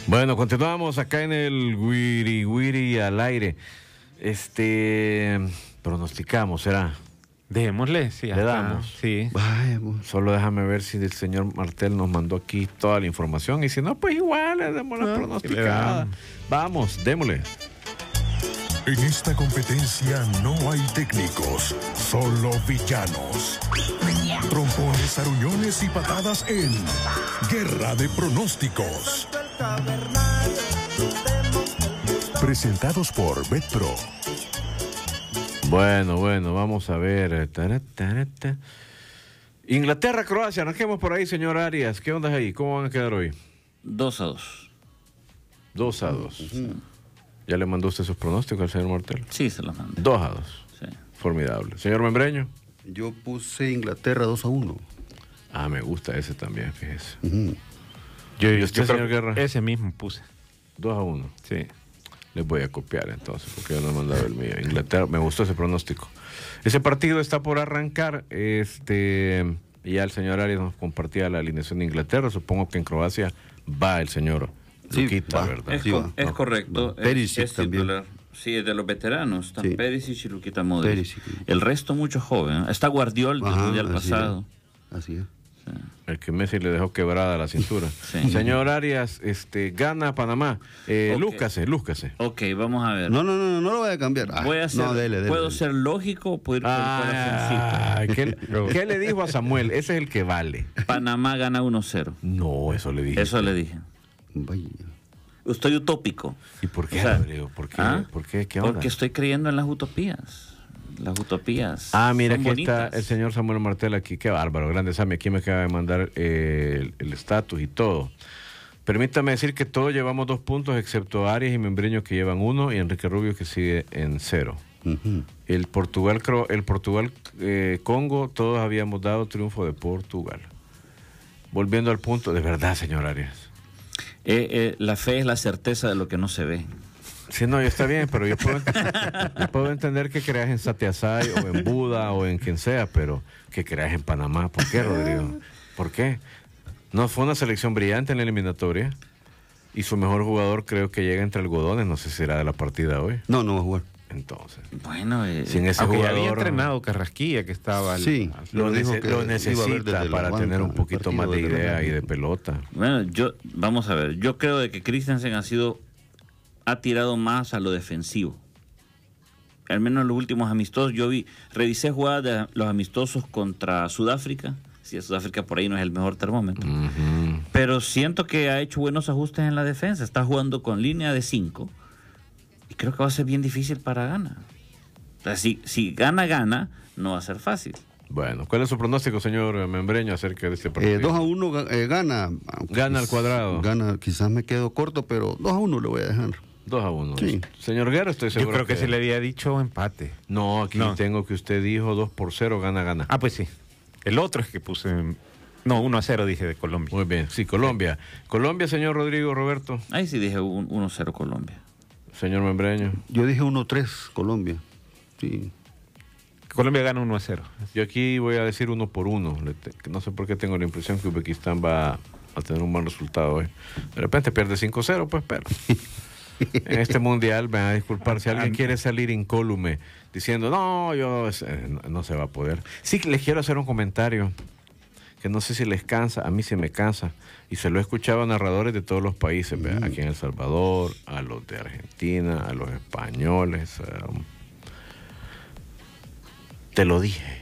Bueno, continuamos acá en el Wiri Wiri al aire. Pronosticamos, ¿será? Démosle, sí. Le damos. Sí. Vamos. Solo déjame ver si el señor Martel nos mandó aquí toda la información. Y si no, pues igual le demos la pronosticada. Vamos, démosle. En esta competencia no hay técnicos, solo villanos. Trompones, aruñones y patadas en Guerra de Pronósticos. Presentados por BetPro. Bueno, vamos a ver. Inglaterra, Croacia, arranquemos por ahí, señor Arias. ¿Qué onda ahí? ¿Cómo van a quedar hoy? 2-2. 2-2. ¿Ya le mandó usted sus pronósticos al señor Martel? Sí, se los mando. 2-2. Sí. Formidable. Señor Membreño. Yo puse Inglaterra 2-1. Ah, me gusta ese también, fíjese. Yo usted, creo señor Guerra? Ese mismo puse. 2-1. Sí. Les voy a copiar entonces, porque yo no he mandado el mío. Inglaterra, me gustó ese pronóstico. Ese partido está por arrancar. Y ya el señor Arias nos compartía la alineación de Inglaterra. Supongo que en Croacia va el señor Luquita, va. ¿verdad? Es correcto. Perisic es también. titular. Sí, es de los veteranos. Están Sí. Perisic y Luquita Modric. Perisic. El resto mucho joven. Está Guardiola del Ajá, mundial así pasado. Así es. El que Messi le dejó quebrada la cintura. Sí. Señor Arias, gana Panamá. Ok. Lúzcase. Ok, vamos a ver. No lo voy a cambiar. Voy a ser, no, dele. ¿Puedo ser lógico o puedo ir por el corazoncito? ¿Qué le dijo a Samuel? Ese es el que vale. Panamá gana 1-0. No, eso le dije. Eso le dije. Vaya. Estoy utópico. ¿Y por qué, O sea, Rodrigo? ¿Por qué? ¿ah? ¿Por qué? ¿Qué onda? Porque estoy creyendo en las utopías. Las utopías. Mira, son aquí bonitas. está el señor Samuel Martel aquí. Qué bárbaro, grande Sammy. Aquí me acaba de mandar el estatus y todo. Permítame decir que todos llevamos 2 puntos, excepto Arias y Membreño, que llevan 1, y Enrique Rubio, que sigue en 0. El Portugal-Congo, todos habíamos dado triunfo de Portugal. Volviendo al punto, de verdad, señor Arias. La fe es la certeza de lo que no se ve. Sí, no, está bien, pero yo puedo entender que creas en Satyasai o en Buda o en quien sea, pero que creas en Panamá. ¿Por qué, Rodrigo? ¿Por qué? No fue una selección brillante en la eliminatoria y su mejor jugador creo que llega entre algodones, no sé si será de la partida hoy. No va a jugar. Entonces, Bueno, sin ese Aunque ya jugador había entrenado Carrasquilla, que estaba... Sí. lo dijo que iba a ver necesita desde para la tener un banca, poquito el más de partido de idea la y de banca. pelota. bueno, vamos a ver. Yo creo de que Christensen ha tirado más a lo defensivo. Al menos en los últimos amistosos. Revisé jugadas de los amistosos contra Sudáfrica. Si Sudáfrica por ahí no es el mejor termómetro. Pero siento que ha hecho buenos ajustes en la defensa. Está jugando con línea de 5. Y creo que va a ser bien difícil para Ghana. O sea, si gana, no va a ser fácil. Bueno, ¿cuál es su pronóstico, señor Membreño, acerca de este partido? 2-1 gana. Gana al cuadrado. Gana, quizás me quedo corto, pero 2-1 le voy a dejar. 2-1. Sí. Señor Guerra, estoy Yo seguro creo que se le había dicho empate. No, aquí No. tengo que usted dijo 2-0, gana. Ah, pues sí. El otro es que puse... No, 1-0 dije de Colombia. Muy bien, sí, Colombia. Colombia, señor Rodrigo Roberto. Ahí sí dije 1-0 Colombia. Señor Membreño. Yo dije 1-3 Colombia. Sí. Colombia gana 1-0. Yo aquí voy a decir 1-1. No sé por qué tengo la impresión que Uzbekistán va a tener un buen resultado hoy. De repente pierde 5-0, pues, pero... En este mundial, me van a disculpar, si alguien quiere salir incólume diciendo, no, no se va a poder. Sí, les quiero hacer un comentario que no sé si les cansa, a mí se me cansa, y se lo he escuchado a narradores de todos los países, ¿verdad? Aquí en El Salvador, a los de Argentina, a los españoles. Te lo dije.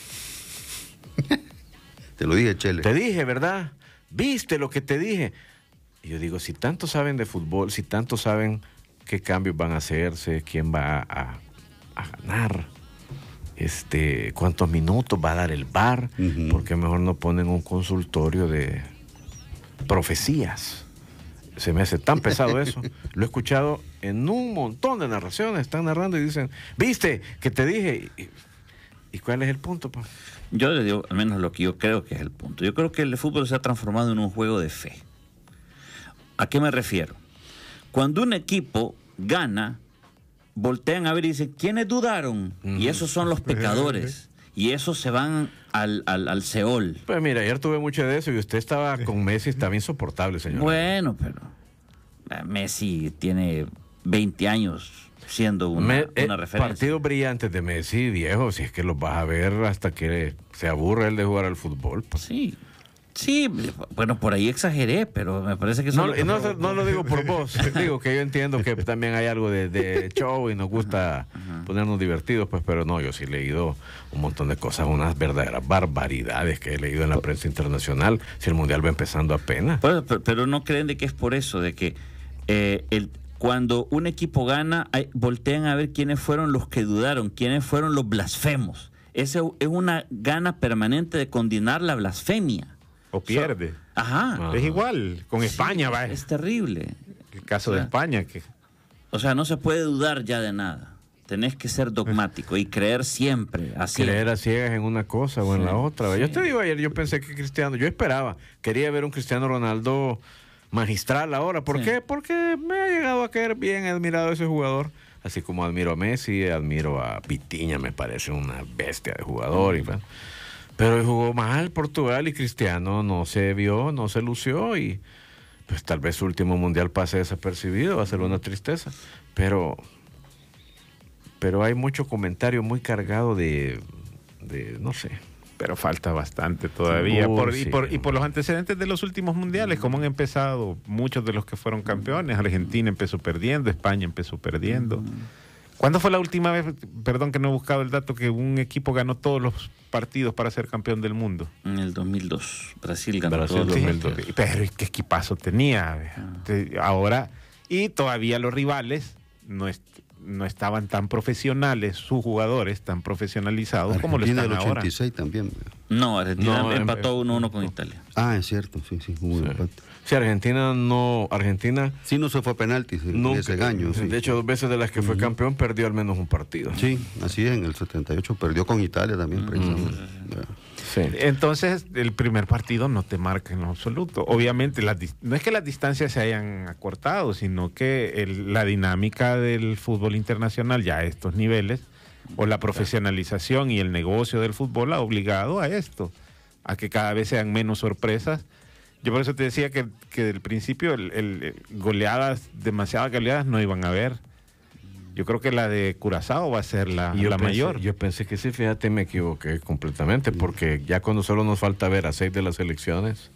Te lo dije, Chele. Te dije, ¿verdad? ¿Viste lo que te dije? Y yo digo, si tanto saben de fútbol, si tanto saben qué cambios van a hacerse, quién va a ganar, cuántos minutos va a dar el VAR, porque mejor no ponen un consultorio de profecías. Se me hace tan pesado eso. Lo he escuchado en un montón de narraciones, están narrando y dicen, ¿viste que te dije? ¿Y cuál es el punto, pues? Yo le digo, al menos lo que yo creo que es el punto. Yo creo que el fútbol se ha transformado en un juego de fe. ¿A qué me refiero? Cuando un equipo gana, voltean a ver y dicen, ¿quiénes dudaron? Y esos son los pecadores. Y esos se van al Seol. Pues mira, ayer tuve mucho de eso y usted estaba con Messi, estaba insoportable, señor. Bueno, pero Messi tiene 20 años siendo una referencia. Partidos brillantes de Messi, viejo, si es que los vas a ver hasta que se aburre él de jugar al fútbol. Pues. Sí, bueno, por ahí exageré, pero me parece que no lo digo por vos, digo que yo entiendo que también hay algo de show y nos gusta ponernos divertidos, pues, pero no, yo sí he leído un montón de cosas, unas verdaderas barbaridades que he leído en la prensa internacional, si el Mundial va empezando apenas. Pero no creen de que es por eso, de que cuando un equipo gana, voltean a ver quiénes fueron los que dudaron, quiénes fueron los blasfemos. Eso es una gana permanente de condenar la blasfemia. O pierde. Ajá. Es igual, con España, va. Es terrible. El caso de España. O sea, no se puede dudar ya de nada. Tenés que ser dogmático y creer siempre así. Creer a ciegas en una cosa o en la otra. Sí. Yo te digo, ayer yo pensé que quería ver un Cristiano Ronaldo magistral ahora. ¿Por qué? Porque me ha llegado a caer bien, he admirado a ese jugador. Así como admiro a Messi, admiro a Vitinha, me parece una bestia de jugador. Pero jugó mal Portugal y Cristiano no se vio, no se lució y pues tal vez su último mundial pase desapercibido, va a ser una tristeza. Pero hay mucho comentario muy cargado de no sé. Pero falta bastante todavía. Y por los antecedentes de los últimos mundiales, como han empezado muchos de los que fueron campeones. Argentina empezó perdiendo, España empezó perdiendo. ¿Cuándo fue la última vez, perdón que no he buscado el dato, que un equipo ganó todos los partidos para ser campeón del mundo? En el 2002. Brasil ganó Brasil todos 2002. Pero qué equipazo tenía. Ahora, y todavía los rivales no estaban tan profesionales, sus jugadores tan profesionalizados como lo están del ahora. 86 también. No, Argentina empató 1-1 con Italia. Ah, es cierto, sí, hubo un empate. Sí, Argentina sí no se fue a penaltis en ese año. Sí. De hecho, 2 veces de las que fue campeón perdió al menos un partido. Sí, así es, en el 78 perdió con Italia también, precisamente. Sí. Entonces, el primer partido no te marca en lo absoluto. Obviamente, no es que las distancias se hayan acortado, sino que la dinámica del fútbol internacional ya a estos niveles, o la profesionalización y el negocio del fútbol ha obligado a esto, a que cada vez sean menos sorpresas. Yo por eso te decía que del principio demasiadas goleadas no iban a haber. Yo creo que la de Curazao va a ser la mayor. Yo pensé que sí, fíjate, me equivoqué completamente, porque ya cuando solo nos falta ver a 6 de las selecciones,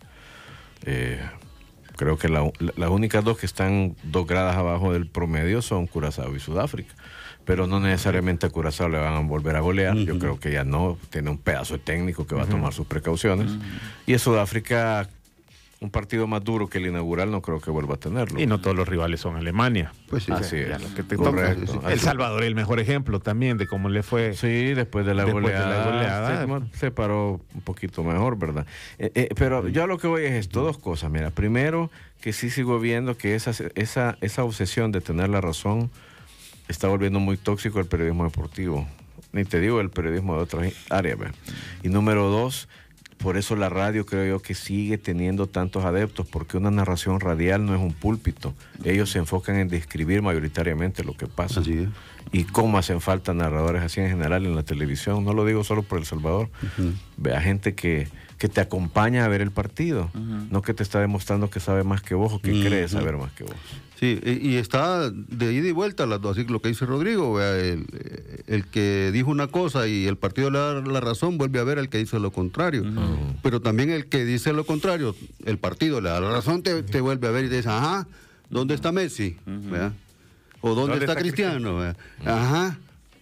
creo que las únicas 2 que están 2 gradas abajo del promedio son Curazao y Sudáfrica. Pero no necesariamente a Curazao le van a volver a golear. Yo creo que ya no, tiene un pedazo de técnico que va a tomar sus precauciones. Y en Sudáfrica, un partido más duro que el inaugural no creo que vuelva a tenerlo. Y no todos los rivales son Alemania. Pues sí, así es. Lo que te correcto. El Salvador es el mejor ejemplo también de cómo le fue. Sí, después de la goleada se paró un poquito mejor, ¿verdad? Pero yo a lo que voy es esto, 2 cosas. Mira, primero, que sí sigo viendo que esa obsesión de tener la razón está volviendo muy tóxico el periodismo deportivo. Ni te digo el periodismo de otras áreas, ¿verdad? Y número 2, por eso la radio creo yo que sigue teniendo tantos adeptos, porque una narración radial no es un púlpito. Ellos se enfocan en describir mayoritariamente lo que pasa. Así es. Y cómo hacen falta narradores así en general en la televisión. No lo digo solo por El Salvador. Vea gente que te acompaña a ver el partido, no que te está demostrando que sabe más que vos o que cree saber más que vos. Sí, y está de ida y vuelta las dos, así que lo que dice Rodrigo, vea, el que dijo una cosa y el partido le da la razón, vuelve a ver al que dice lo contrario. Pero también el que dice lo contrario, el partido le da la razón, te vuelve a ver y te dice, ajá, ¿dónde está Messi? ¿Vea? ¿O dónde está Cristiano? ¿Vea? Ajá.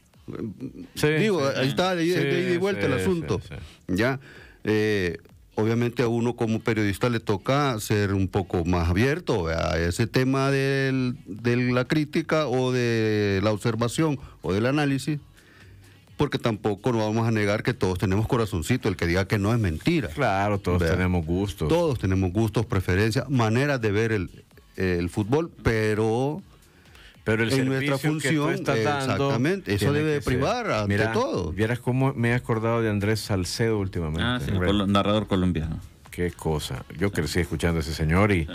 Sí, digo, sí, ahí está de ida y vuelta el asunto. Sí. Ya. Obviamente a uno como periodista le toca ser un poco más abierto a ese tema de la crítica o de la observación o del análisis, porque tampoco nos vamos a negar que todos tenemos corazoncito, el que diga que no es mentira. Claro, todos tenemos gustos. Todos tenemos gustos, preferencias, maneras de ver el fútbol, pero el en nuestra función, exactamente, eso debe privar de todo. Vieras cómo me he acordado de Andrés Salcedo últimamente. Sí, el narrador colombiano. Qué cosa. Yo crecí escuchando a ese señor y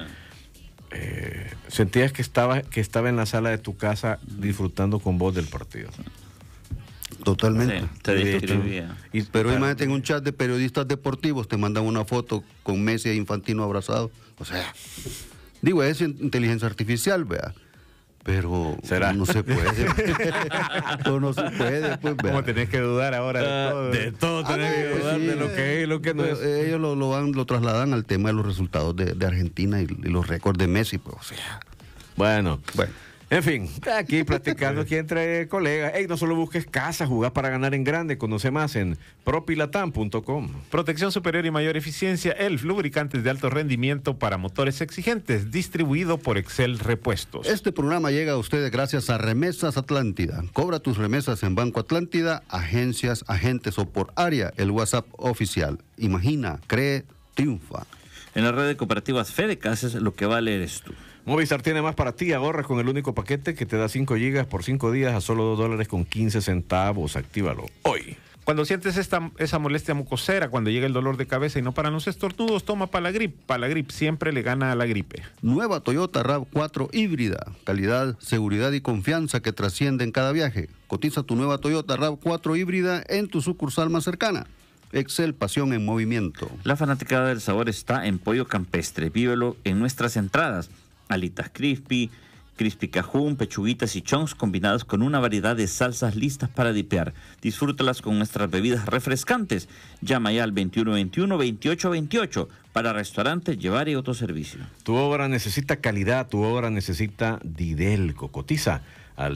sentías que estaba en la sala de tu casa disfrutando con vos del partido. Totalmente. Sí, te describía. Pero imagínate, en un chat de periodistas deportivos te mandan una foto con Messi e Infantino abrazados. O sea, Digo, es inteligencia artificial, vea. Pero ¿Será? no se puede. No se puede, pues, vea. ¿Cómo tenés que dudar ahora de todo? De todo tenés que dudar, sí, de lo que es y lo que no es. Ellos lo trasladan al tema de los resultados de Argentina y los récords de Messi, pues, o sea. Bueno. Bueno. En fin, aquí platicando aquí entre colegas. Ey, no solo busques casa, jugás para ganar en grande. Conoce más en propilatam.com. Protección superior y mayor eficiencia, ELF, lubricantes de alto rendimiento para motores exigentes, distribuido por Excel Repuestos. Este programa llega a ustedes gracias a Remesas Atlántida. Cobra tus remesas en Banco Atlántida, agencias, agentes o por área, el WhatsApp oficial. Imagina, cree, triunfa. En la red de cooperativas Fedecases, lo que vale eres tú. Movistar tiene más para ti. Ahorra con el único paquete que te da 5 gigas por 5 días a solo $2.15. Actívalo hoy. Cuando sientes esa molestia mucosera, cuando llega el dolor de cabeza y no paran los estornudos, toma Palagrip. Palagrip siempre le gana a la gripe. Nueva Toyota RAV4 híbrida. Calidad, seguridad y confianza que trasciende en cada viaje. Cotiza tu nueva Toyota RAV4 híbrida en tu sucursal más cercana. Excel, pasión en movimiento. La fanaticada del sabor está en Pollo Campestre. Vívelo en nuestras entradas. Alitas crispy, crispy cajún, pechuguitas y chongs combinadas con una variedad de salsas listas para dipear. Disfrútalas con nuestras bebidas refrescantes. Llama ya al 2121-2828 para restaurante, llevar y autoservicio. Tu obra necesita calidad, tu obra necesita Didelco. Cotiza al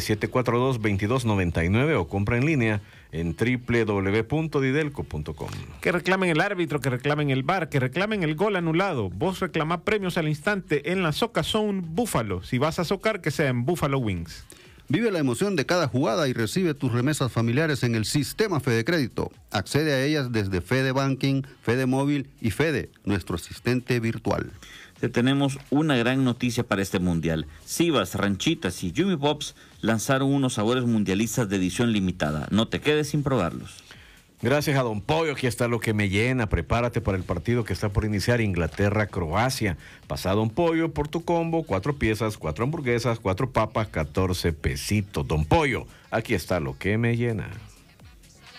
7742-2299 o compra en línea en www.didelco.com. Que reclamen el árbitro, que reclamen el VAR, que reclamen el gol anulado. Vos reclamá premios al instante en la Soca Zone Búfalo. Si vas a socar, que sea en Buffalo Wings. Vive la emoción de cada jugada y recibe tus remesas familiares en el sistema Fede Crédito. Accede a ellas desde Fede Banking, Fede Móvil y Fede, nuestro asistente virtual. Te tenemos una gran noticia para este mundial. Sivas, Ranchitas y Yumi Pops lanzaron unos sabores mundialistas de edición limitada. No te quedes sin probarlos. Gracias a Don Pollo, aquí está lo que me llena. Prepárate para el partido que está por iniciar, Inglaterra-Croacia. Pasa Don Pollo por tu combo, 4 piezas, 4 hamburguesas, 4 papas, 14 pesitos. Don Pollo, aquí está lo que me llena.